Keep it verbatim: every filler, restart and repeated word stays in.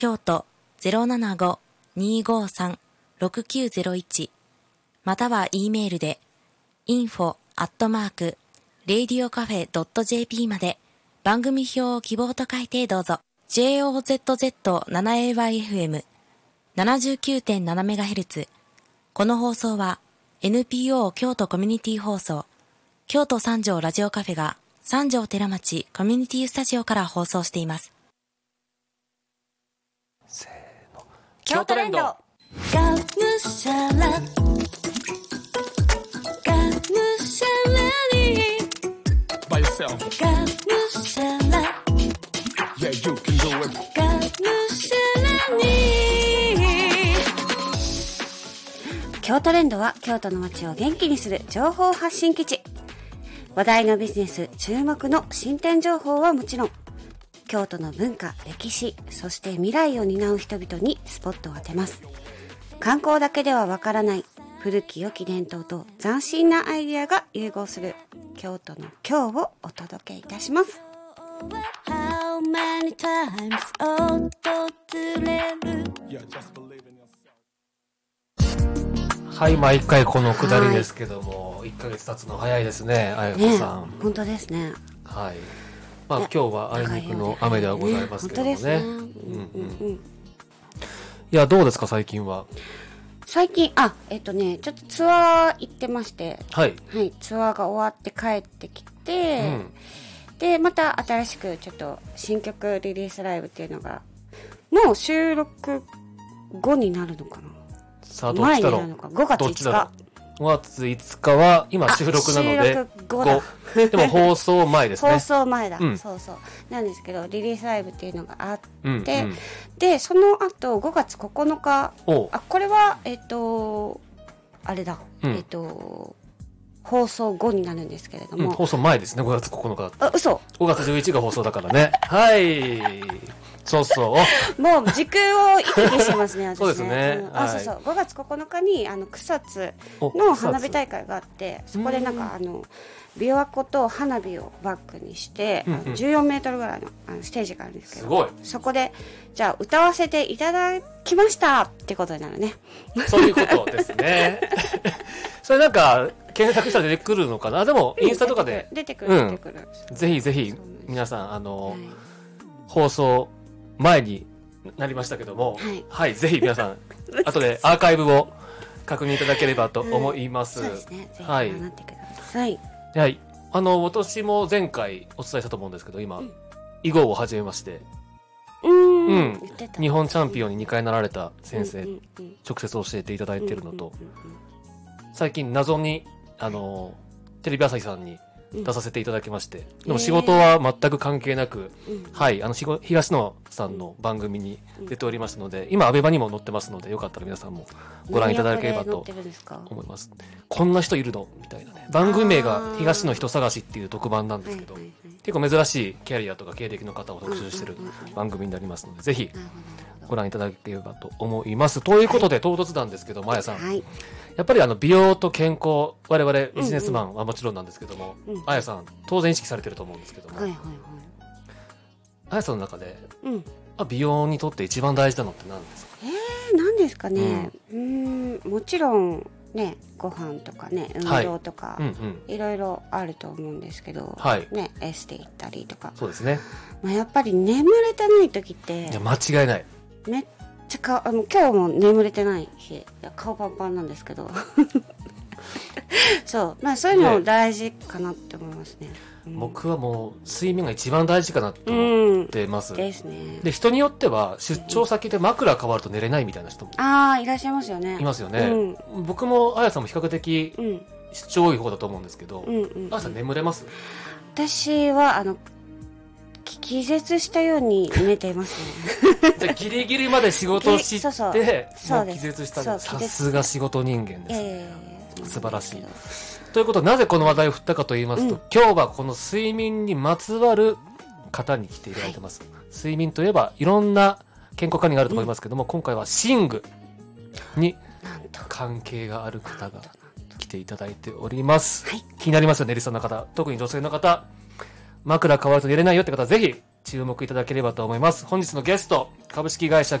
京都 ゼロななご にーごーさん ろくきゅうゼロいち または E メールで インフォ アットマーク レイディオカフェ ドット ジェーピー まで番組表を希望と書いてどうぞ。 ジェイオーゼットゼットセブンエーワイエフエムななじゅうきゅうてんななメガヘルツ。 この放送は エヌピーオー 京都コミュニティ放送京都三条ラジオカフェが三条寺町コミュニティスタジオから放送しています。 せーの、 京都連動がむしゃらがむしゃらに By yourself がむしゃら Yeah, you can do it がむしゃらに。 京都連動は京都の街を元気にする情報発信基地。話題のビジネス、注目の進展情報はもちろん、京都の文化、歴史、そして未来を担う人々にスポットを当てます。観光だけではわからない古き良き伝統と斬新なアイデアが融合する京都の今日をお届けいたします。 How many times 訪れる。 Yeah, just believe in yourself はい、毎回このくだりですけども、いっかげつ経つの早いですね、あやこさん。 ね、本当ですね。 はい。まあ今日はあいにくの雨ではございますけどもね。 本当ですね。 うんうんうん。いや、どうですか最近は。 最近、あ、えっとね、ちょっとツアー行ってまして、 はい。 はい、ツアーが終わって帰ってきて、 うん、 で、また新しくちょっと新曲リリースライブっていうのが、もう収録後になるのかな。 さあどっちだろう。 前になるのか。ごがついつか。 ごがついつかは今収録なので、 収録後だ。 でも放送前ですね。 放送前だ、 うん、 そうそうなんですけど、リリースライブっていうのがあって、 うんうん、 でその後ごがつここのか、 おあこれはえっとあれだ、 うん、 えっと放送後になるんですけれども、 うん、放送前ですね。ごがつここのか。 あ、嘘。 ごがつじゅういちにちが放送だからね。はい。そうそう。 もう時空を行き来してますね、私ね。 そうですね。 うん、あ、はい、そうそう。ごがつここのかにあの草津の花火大会があって、そこでなんかあの琵琶湖と花火をバックにして、うんうん、じゅうよんメートルぐらいの、あのステージがあるんですけど、 すごい。 そこでじゃあ歌わせていただきましたってことになるね。 そういうことですね。それなんか検索したら出てくるのかな。でもインスタとかで出てくる出てくる。 うん、ぜひぜひ皆さんあの、はい、放送前になりましたけども、はい、はい、ぜひ皆さん後でアーカイブを確認いただければと思います。 うん、そうですね。ぜひはい。 なってください。 はい。あの私も前回お伝えしたと思うんですけど、今、うん、囲碁を始めまして、 うん、 うん、日本チャンピオンににかいなられた先生、うんうんうん、直接教えていただいているのと、最近謎にあのテレビ朝日さんに出させていただきまして、うん、でも仕事は全く関係なく、えー、はい、あの東野さんの番組に出ておりますので、今アベマにも載ってますので、よかったら皆さんもご覧いただければと思います。こんな人いるのみたいなね。番組名が東野人探しっていう特番なんですけど、結構珍しいキャリアとか経歴の方を特集してる番組になりますので、ぜひご覧いただければと思います。ということで、唐突なんですけど、まやさん、はい、やっぱりあの美容と健康、我々ビジネスマンはもちろんなんですけども、うんうん、あやさん当然意識されてると思うんですけども、はいはいはい、あやさんの中で、うん、美容にとって一番大事なのって何ですか？ えー、何ですかね、うん、うーん、もちろんね、ご飯とかね、運動とか、はい、うんうん、いろいろあると思うんですけど、はい、ね、エステ行ったりとか、 そうですね、 まあ、やっぱり眠れてない時って、 いや間違いない、 めっちゃかあの今日も眠れてない日、いや顔パンパンなんですけどそう、まあ、そういうの大事かなって思いますね。うん、 僕はもう睡眠が一番大事かなと思ってます、うん、 ですね。 で人によっては出張先で枕変わると寝れないみたいな人も、 うん、ああいらっしゃいますよね。 いますよね、うん、僕もあやさんも比較的出張多い方だと思うんですけど、うんうんうん、あやさん眠れます？ 私はあの気絶したように寝ていますね。じゃギリギリまで仕事をしてそうそうそう気絶したんで、さすが仕事人間ですね、えー、素晴らしい。ということで、なぜこの話題を振ったかと言いますと、うん、今日はこの睡眠にまつわる方に来ていただいてます、はい、睡眠といえばいろんな健康管理があると思いますけども、うん、今回は寝具に関係がある方が来ていただいております、はい、気になりますよね、リスナーの方、特に女性の方、枕変わると寝れないよって方はぜひ注目いただければと思います。本日のゲスト、株式会社